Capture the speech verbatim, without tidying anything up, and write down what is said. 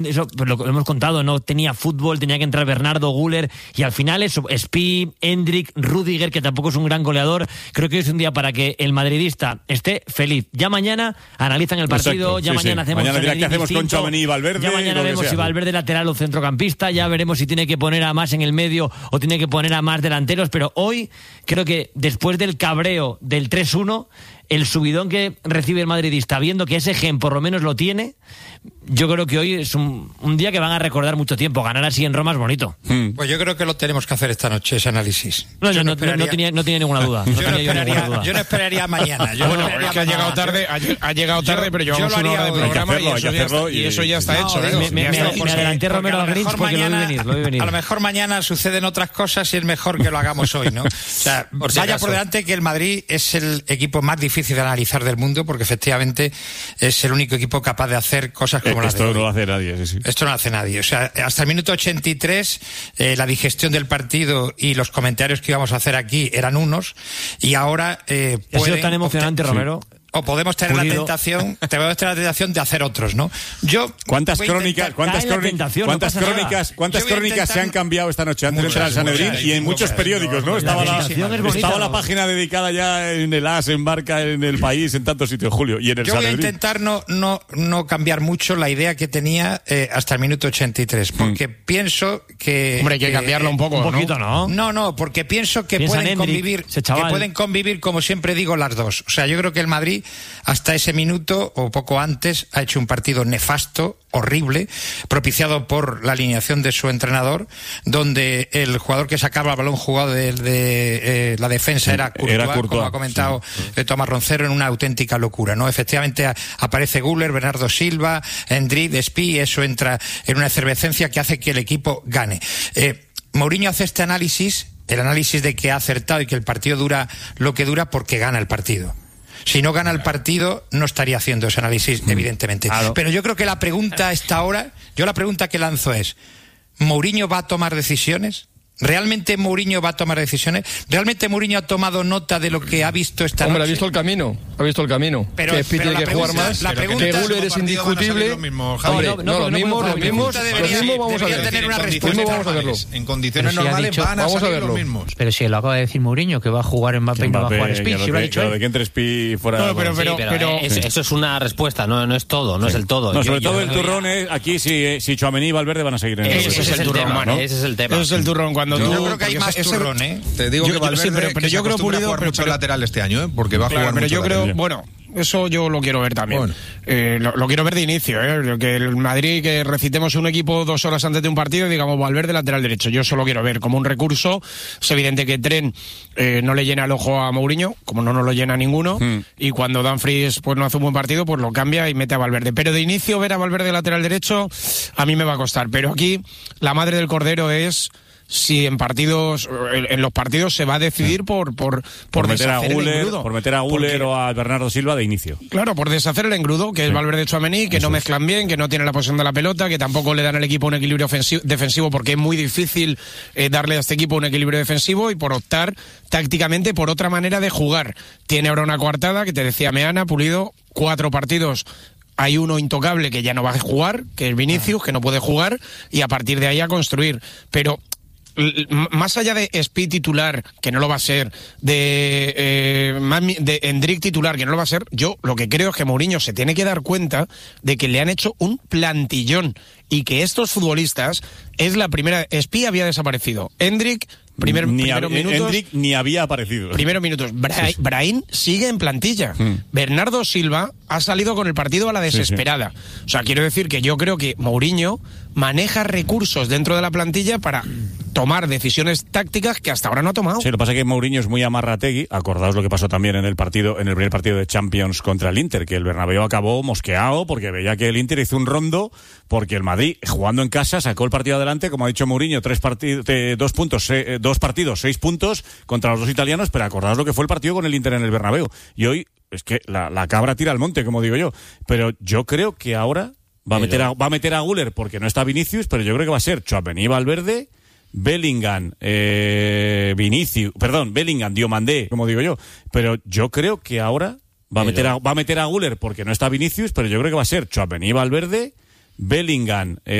Eso pues lo hemos contado, no tenía fútbol, tenía que entrar Bernardo, Güler, y al final eso, Spi, Endrick, Rüdiger, que tampoco es un gran goleador. Creo que es un día para que el madridista esté feliz. Ya mañana analizan el partido, Exacto, ya sí, mañana sí. hacemos Mañana dirá qué hacemos distinto. con Tchouaméni y Valverde. Ya mañana vemos si Valverde lateral o centrocampista, ya veremos si tiene que poner a más en el medio o tiene que poner a más delanteros, pero hoy creo que después del cabreo del tres uno, el subidón que recibe el madridista, viendo que ese gen por lo menos lo tiene, yo creo que hoy es un, un día que van a recordar mucho tiempo. Ganar así en Roma es bonito. Hmm. Pues yo creo que lo tenemos que hacer esta noche, ese análisis. No, yo no, no, esperaría... no, tenía, no tenía ninguna duda. No yo, no tenía esperaría, ninguna duda. yo no esperaría mañana. Yo bueno, no esperaría es que ha llegado tarde, ha, ha llegado tarde, yo, pero llevamos una hora de programa hacerlo, y, eso ya está, y eso ya está no, hecho. digo, ¿eh? Me, me, ya me, está, me adelanté Romero al Grinch porque mañana, lo vi venir, lo vi venir. A lo mejor mañana suceden otras cosas y es mejor que lo hagamos hoy, ¿no? O sea, por si vaya acaso. Por delante que el Madrid es el equipo más difícil de analizar del mundo, porque efectivamente es el único equipo capaz de hacer cosas como eh, las de hoy. Esto no lo hace nadie, sí, sí. Esto no lo hace nadie. O sea, hasta el minuto ochenta y tres, eh, la digestión del partido y los comentarios que íbamos a hacer aquí eran unos, y ahora eh, ha sido tan emocionante, obten- Romero. Sí. O podemos tener Pulido. la tentación, podemos tener la tentación de hacer otros, ¿no? Yo ¿Cuántas voy a crónicas, intentar- cuántas, Cae en la crónicas, tentación, cuántas no pasa crónicas, nada. cuántas Yo voy a crónicas intentar- se han cambiado esta noche antes Muchas, de entrar al Sanedrín muchas, y en muchos muchas. periódicos, ¿no? Estaba la, tentación es bonita, estaba la ¿no? página dedicada ya en el As, en Barca, en el País, en tantos sitios, Julio, y en el Yo voy a Sanedrín. intentar no, no, no cambiar mucho la idea que tenía eh, hasta el minuto ochenta y tres, porque mm. pienso que... Hombre, hay que eh, cambiarlo un poco, Un poquito, ¿no? ¿no? No, no, porque pienso que Piensa en pueden Endrick, convivir, ese que chaval. pueden convivir, como siempre digo, las dos. O sea, yo creo que el Madrid, hasta ese minuto o poco antes, ha hecho un partido nefasto, horrible, propiciado por la alineación de su entrenador, donde el jugador que sacaba el balón jugado de, de eh, la defensa era Courtois, Era Courtois, como ha comentado sí. eh, Tomás Roncero, en una auténtica locura, ¿no? Efectivamente a, aparece Güler, Bernardo Silva, Endrick, Spi, y eso entra en una efervescencia que hace que el equipo gane. Eh, Mourinho hace este análisis, el análisis de que ha acertado y que el partido dura lo que dura porque gana el partido. Si no gana el partido, no estaría haciendo ese análisis, evidentemente. Claro. Pero yo creo que la pregunta a esta hora, yo la pregunta que lanzo es, ¿Mourinho va a tomar decisiones? ¿Realmente Mourinho va a tomar decisiones? ¿Realmente Mourinho ha tomado nota de lo que ha visto esta Hombre, noche? ha visto el camino, ha visto el camino. Pero- que Spi pero tiene la que jugar pregunta- más, la que pregunta es- Güler es indiscutible. Lo mismo, Hombre, no, no, no, los no mismos, podemos los jugar mismos, pregunta los debería- mismos vamos a debería ver. tener una Los respuesta mismos vamos a verlo. normales. En condiciones Pero si ha normales dicho- van a vamos a salir verlo. los mismos. Pero si lo acaba de decir Mourinho, que va a jugar Mbappé y no va a Mbappé, jugar Spi, ya lo si lo ha que- dicho lo él. de que entre Spi fuera... No, pero- bueno, pero- Sí, pero, pero- es- eso es una respuesta, no, no es todo, no es el todo. No, Yo- sobre yo todo el creo que- turrón es aquí si, si Tchouaméni y Valverde van a seguir en el Ese, Ese es el, turrón, tema, ¿no? ese es el tema. Eso es el turrón cuando Yo tú... creo que hay porque más ese- turrón, ¿eh? Te digo Yo- que yo- Valverde, sí, pero- pero que se yo creo, acostumbra a Pulido, jugar pero- mucho pero- lateral este año, ¿eh? Porque va a Claro, jugar pero mucho yo creo, lateral. bueno, eso yo lo quiero ver también. Bueno. Eh, lo, lo quiero ver de inicio, ¿eh? Que el Madrid, que recitemos un equipo dos horas antes de un partido y digamos Valverde lateral derecho. Yo eso lo quiero ver como un recurso. Es evidente que Tren eh, no le llena el ojo a Mourinho, como no nos lo llena ninguno, Hmm. y cuando Dumfries pues no hace un buen partido, pues lo cambia y mete a Valverde. Pero de inicio ver a Valverde lateral derecho a mí me va a costar. Pero aquí la madre del cordero es si en partidos, en, en los partidos se va a decidir por por por, por meter a deshacer el Güler, engrudo. por meter a Güler Porque- o a Bernardo Silva de inicio. Claro, por deshacer el engrudo, que es Valverde Tchouaméni, que Eso no es. mezclan bien, que no tienen la posesión de la pelota, que tampoco le dan al equipo un equilibrio ofensivo, defensivo, porque es muy difícil eh, darle a este equipo un equilibrio defensivo, y por optar tácticamente por otra manera de jugar. Tiene ahora una coartada, que te decía Meana, Pulido, cuatro partidos. Hay uno intocable que ya no va a jugar, que es Vinicius, que no puede jugar, y a partir de ahí a construir. Pero l- m- más allá de Spi titular, que no lo va a ser, de, eh, Mami- de Endrick titular, que no lo va a ser, yo lo que creo es que Mourinho se tiene que dar cuenta de que le han hecho un plantillón y que estos futbolistas es la primera... Spi había desaparecido. Endrick, primer, ni primeros hab- minutos... Endrick ni había aparecido. Primeros minutos. Bra- Brahim sigue en plantilla. Mm. Bernardo Silva ha salido con el partido a la desesperada. O sea, quiero decir que yo creo que Mourinho maneja recursos dentro de la plantilla para tomar decisiones tácticas que hasta ahora no ha tomado. Sí, lo que pasa es que Mourinho es muy amarrategui. Acordaos lo que pasó también en el partido, en el primer partido de Champions contra el Inter, que el Bernabéu acabó mosqueado porque veía que el Inter hizo un rondo, porque el Madrid, jugando en casa, sacó el partido adelante, como ha dicho Mourinho, tres partidos, eh, dos puntos, eh, dos partidos, seis puntos contra los dos italianos, pero acordaos lo que fue el partido con el Inter en el Bernabéu. Y hoy es que la, la cabra tira al monte, como digo yo. Pero yo creo que ahora va a meter a, va a meter a Güler porque no está Vinicius, pero yo creo que va a ser Tchouaméni, Valverde, Bellingham, eh, Vinicius, perdón, Bellingham, Diomandé, como digo yo. Pero yo creo que ahora va a meter a, va a meter a Güler porque no está Vinicius, pero yo creo que va a ser Tchouaméni, Valverde, Bellingham, eh,